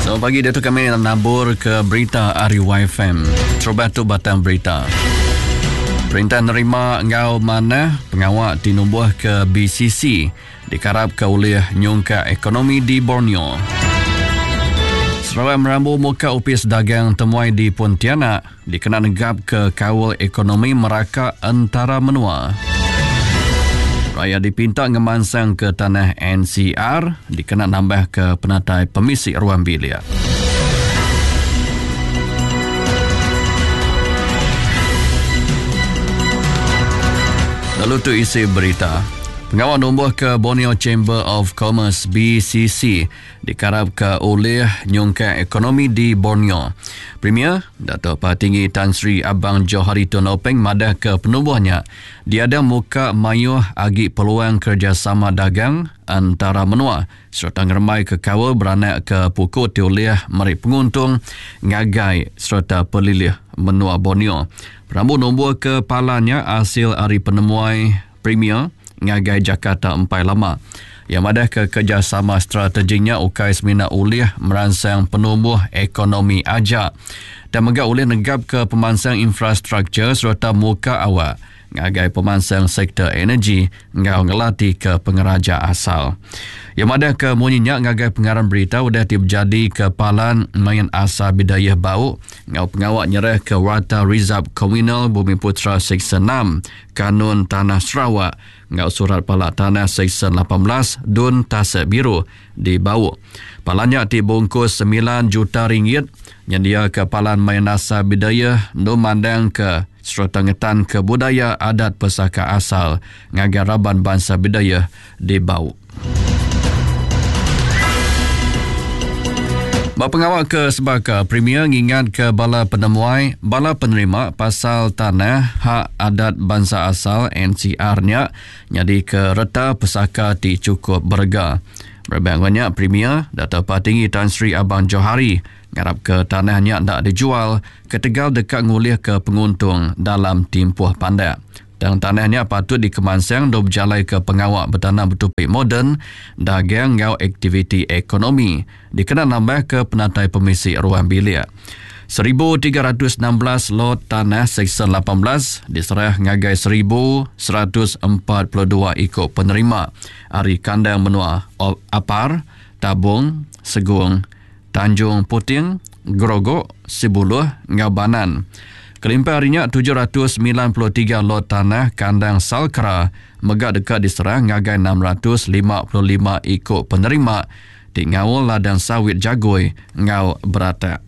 Selamat pagi, Dato' kami nabur ke berita RUYFM. Terbatu batang berita. Perintah nerima ngau mana pengawak dinubuh ke BCC dikarap ke oleh nyungka ekonomi di Borneo. Sarawak merambu muka opis dagang temuai di Pontianak dikena negap ke kawal ekonomi Meraka antara menua. Raya dipinta ngemansang ke tanah NCR dikena nambah ke penatai pemisi ruang bilik. Lalu tu isi berita. Pengawal nombor ke Borneo Chamber of Commerce BCC dikarap ke oleh nyungka ekonomi di Borneo. Premier Datuk Patinggi Tan Sri Abang Johari Tun Openg madah ke penubuhnya dia ada muka mayuh agi peluang kerjasama dagang antara menua serta ngermai ke kawal beranak ke pukul dioleh mari penguntung ngagai serta pelilih menua Borneo. Perambu nombor kepalanya hasil hari penemuai Premier ngagai Jakarta Empai Lama yang madah ke kerjasama strateginya ukai semina ulih merangsang penumbuh ekonomi ajak dan megak ulih negap ke pemansang infrastruktur serta muka awak ngagai pemansang sektor energi ngau ngelati ke pengeraja asal. Yang madah ke munyinya ngagai pengarang berita udah terjadi kepalan main asa bidayah bau ngau pengawak nyerah ke Warta Rizab Komunal Bumi Putra Seksyen 6 Kanun Tanah Sarawak ngau surat palak tanah Seksyen 18 Dun Tasik Biru di Bau. Palannya dibungkus 9 juta ringgit yang dia kepalan main asa bidayah memandang ke serotangetan ke budaya adat pesaka asal ngagai Raban Bangsa Bidayah di Bau. Pengawal ke Sebaka, Premier ngingat ke bala penemuai, bala penerima pasal tanah hak adat bangsa asal NCR-nya jadi ke reta pesaka di cukup berga. Berbangunnya Premier Datuk Patinggi Tan Sri Abang Johari ngarap ke tanahnya tak dijual ketegal dekat ngulih ke penguntung dalam timpuh pandak. Dan tanahnya patut dikemansang do berjalai ke pengawak bertanam bertopik moden dagang ngau aktiviti ekonomi dikena nambah ke penatai pemisi ruang bilik. 1,316 lot tanah Seksyen 18 diserah ngagai 1,142 ikut penerima ari kandang menua Apar, Tabung, Segung, Tanjung Puting, Grogok, Sibuluh, Ngabanan. Kelimpah harinya 793 lot tanah kandang Salkara megak dekat diserah ngagai 655 ikut penerima di ngawul ladang sawit Jagoi ngau Beratak.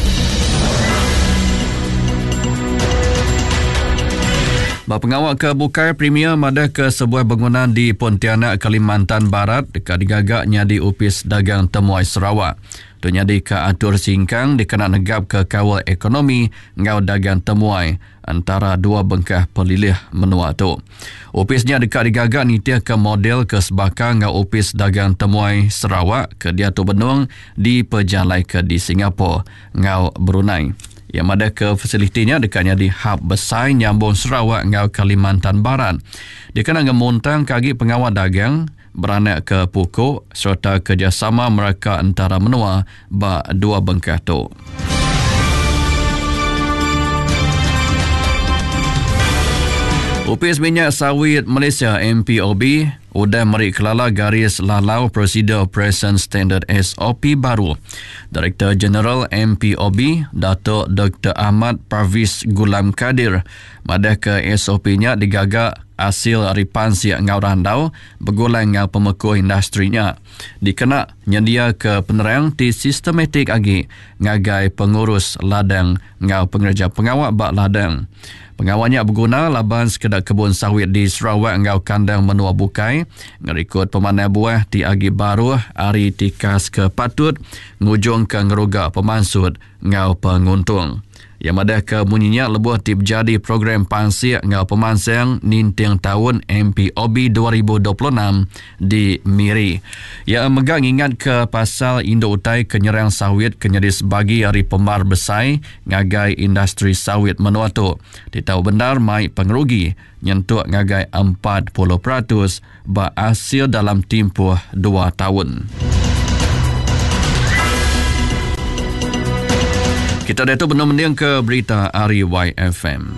Pengawal ke Bukai Premier madah ke sebuah bangunan di Pontianak, Kalimantan Barat dekat digagaknya di Opis Dagang Temuai Sarawak. Tu nyadi ke atur singkang dikena negap ke kawal ekonomi ngau dagang temuai antara dua bengkah pelilih menua tu. Opisnya dekat digagak nitiah ke model ke Sebaka ngau Opis Dagang Temuai Sarawak ke dia tu benung di pejalai ke di Singapura ngau Brunei. Yang ada ke fasilitinya dekatnya di hub besar nyambung Sarawak ngau Kalimantan Barat. Dia kena ngemontang kaki pengawal dagang beranak ke pokok serta kerjasama mereka antara menua ba dua bengkah tu. Opis Minyak Sawit Malaysia MPOB udah meri kelala garis lalau prosedur Operation Standard SOP baru. Direktur Jeneral MPOB Datuk Dr. Ahmad Parviz Gulam Kadir madah ke SOP-nya digagak hasil haripan siap ngau randau bergulai ngau pemekuh industrinya. Dikena nyedia ke penerang di sistematik agi ngagai pengurus ladang ngau pengerja pengawal bak ladang. Pengawalnya berguna laban sekedar kebun sawit di Sarawak ngau kandang menua Bukai ngerikut pemanai buah di agi baru hari tikas ke patut ngujung ke ngeruga pemansud ngau penguntung. Yang madah ke munyinya lebuh tip jadi program pansik ngau pemansang ninting tahun MPOB 2026 di Miri. Yang megang ingat ke pasal Indo Utai kenyerang sawit kenyedis bagi hari pemar besai ngagai industri sawit menua tu. Ditahu benar mai pengerugi nyentuh ngagai 40% ba hasil dalam tempoh 2 tahun. Kita dah tu benar mendiang ke berita RYFM.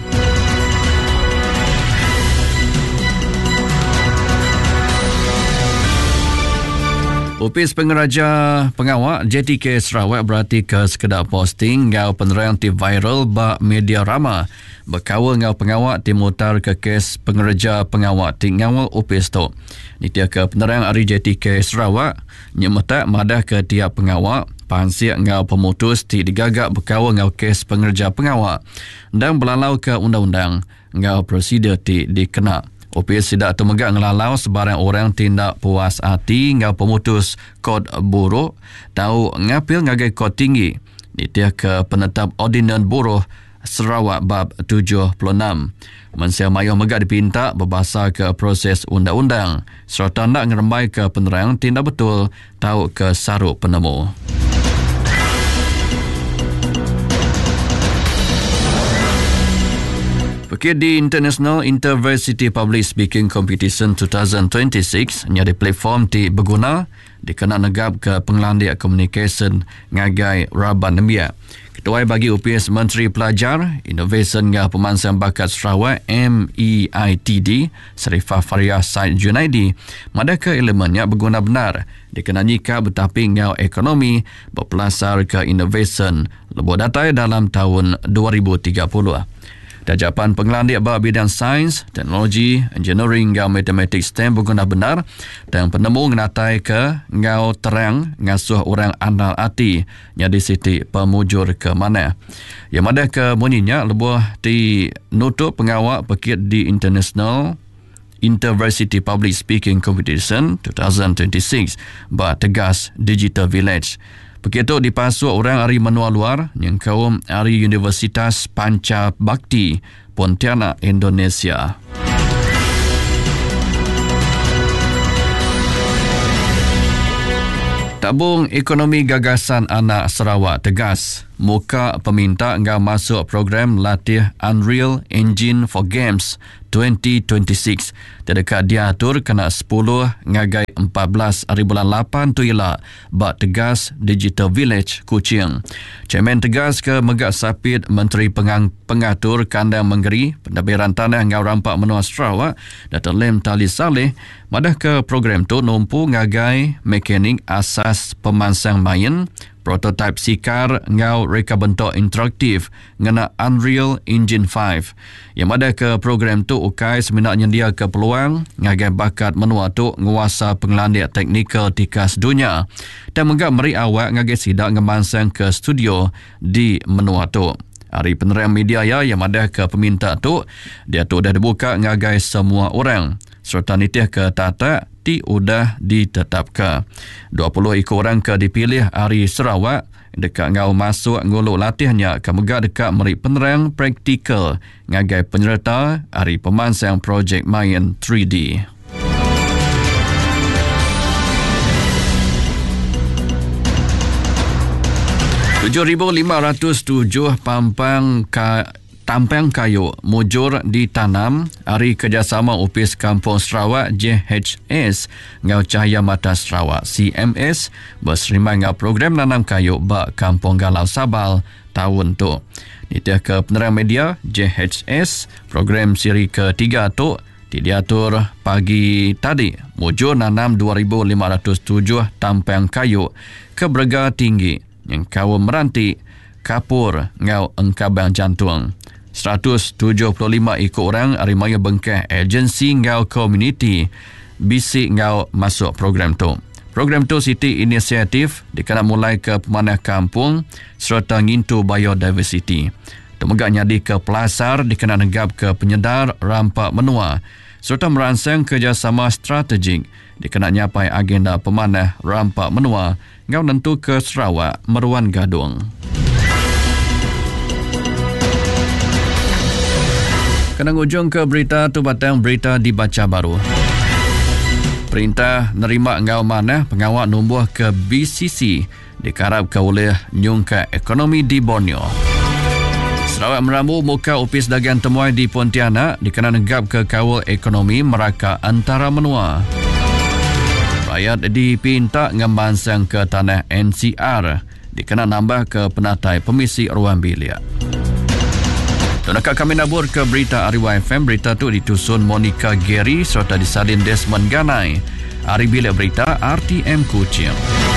Opis Pengeraja Pengawak JTK Sarawak berarti ke sekedar posting ngau penerang ti viral ba media rama berkawal ngau pengawak ti mutar ke kes Pengeraja Pengawak ti ngawal opis tu. Nitia ke penerang ari JTK Sarawak nyemata madah ke tiap pengawak pansiak ngau pemutus ti digagak berkawal ngau kes Pengeraja Pengawak dan belalau ke undang-undang ngau prosedur ti dikena. OPS tidak temegak ngelalau sebarang orang tindak puas hati ngau pemutus kod buruh tahu ngapil ngagai kod tinggi. Nitia ke penetap Ordinan Buruh Sarawak bab 76. Mensia mayuh megak dipinta berbahasa ke proses undang-undang serta nak ngerembai ke penerang tindak betul tahu ke saruk penemu. Pergi di International Interversity Public Speaking Competition 2026 nyari platform ti berguna dikena negap ke Pengelandiak Communication ngagai Raban Nembia. Ketua bagi UPS Menteri Pelajar, Innovation ngah Pemansang Bakat Sarawak MEITD, Sarifah Faria Said Junaidi, madah ke elemennya berguna benar dikena nyika bertaping ngau ekonomi berpelasar ke innovation lebih datai dalam tahun 2030. Dajapan Pengelandiak bab bidang sains, teknologi, engineering dan matematik STEM berguna benar dan penemu ngenatai ke ngau terang ngasuh orang andal hati nyadi siti pemujur ke mana. Yang ada ke bunyinya lebuh di nutup pengawak pekit di International Interversity Public Speaking Competition 2026 ba tegas Digital Village. Begitu dipasuk orang ari menua luar yang kaum ari Universitas Panca Bakti Pontianak Indonesia. Tabung Ekonomi Gagasan Anak Sarawak tegas muka peminta ngau masuk program latih Unreal Engine for Games 2026. Terdekat diatur kena 10 ngagai 14 hari bulan 8 tu ialah bak tegas Digital Village Kuching. Chairman tegas ke megak sapit Menteri Pengatur Kandang Menggeri Pentadbiran Tanah ngau rampak menua Sarawak Dr. Lim Tali Saleh madah ke program tu numpu ngagai mekanik asas pemansang main prototype sikar ngau reka bentuk interaktif ngena Unreal Engine 5. Yang ada ke program tu ukai seminat nyendia ke peluang ngagai bakat menua tu nguasa Pengelandiak teknikal tikas dunia dan menggak meri awak ngagai sidak ngemansang ke studio di menua tu. Hari penerang media ya yang ada ke peminta tu dia tu dah dibuka ngagai semua orang serta nitih ke tata ti udah ditetapkan. 20 ekor orang ke dipilih hari Sarawak dekat ngau masuk ngolok latihnya ke megak dekat meri penerang praktikal ngagai penyerta hari pemansang projek main 3D. $7,507 tampang kayu mujur ditanam hari kerjasama Opis Kampung Sarawak JHS ngau Cahaya Mata Sarawak CMS berserimai ngau program nanam kayu bak Kampung Galau Sabal tahun tu. Nitia ke penerang media JHS program siri ke-3 tu diatur pagi tadi mujur nanam 2,507 tampang kayu ke berga tinggi yang kaum meranti kapur ngau engkabang jantung. 175 ekor orang arimaya bengkeh agensi ngau community bisik ngau masuk program tu. Program tu siti inisiatif dikena mulai ke pemanah kampung serta ngintu biodiversity. Temegak nyadi ke pelasar dikena negap ke penyedar rampak menua serta merangsang kerjasama strategik dikena nyapai agenda pemanah rampak menua ngau nentu ke Sarawak Meruan Gadung. Kena ujung ke berita tu batang berita dibaca baru. Perintah nerima ngau manah pengawak numbuh ke BCC dikarap ke oleh Nyungka Ekonomi di Borneo. Sarawak meramu muka Opis Dagang Temuai di Pontianak dikena negap ke kawal ekonomi meraka antara menua. Rakyat dipinta ngemansang ke tanah NCR dikena nambah ke penatai pemisi ruang bilik. Tunakah kami nabur ke berita Ariwa FM. Berita tu ditusun Monica Gary serta disalin Desmond Ganai. Hari bilik berita RTM Kuching.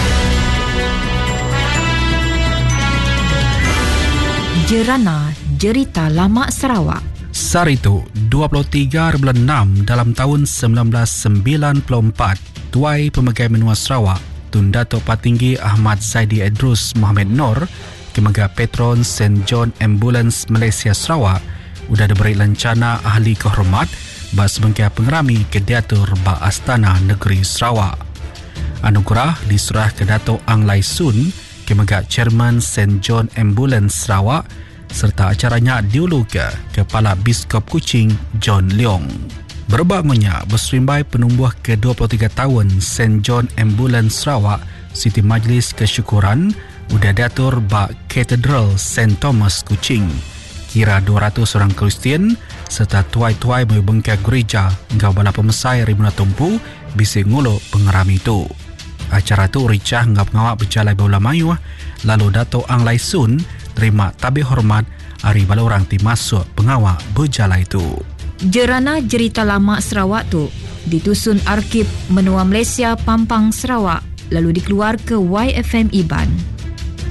Jerana Jerita Lama Sarawak. Saritu 23 bulan 6 dalam tahun 1994, Tuai Pemegai Menua Sarawak Tun Datuk Patinggi Ahmad Zaidi Idrus Mohamed Nur Kemega Petron St. John Ambulance Malaysia Sarawak sudah diberi lancana ahli kehormat bas bengkia pengerami ke Datuk Ba Astana Negeri Sarawak. Anugerah diserah ke Datuk Ang Lai Sun Kemega Chairman St. John Ambulance Sarawak serta acaranya diulu ke Kepala Biskop Kuching John Leong. Berbaknya berserimbai penumbuh ke-23 tahun St. John Ambulance Sarawak Siti Majlis Kesyukuran Udah Datur Bak Katedral St. Thomas Kuching. Kira 200 orang Kristian serta tuai-tuai membengkak gereja hingga bala pemesai Rimuna Tumpu bisa ngulu pengerami itu. Acara tu ricah hingga pengawak berjalai berulang mayu, lalu Dato' Ang Lai Sun terima tabir hormat hari bala orang dimasuk pengawak berjalai itu. Jerana Jerita Lama Sarawak tu ditusun Arkib Menua Malaysia Pampang Sarawak lalu dikeluar ke YFM Iban.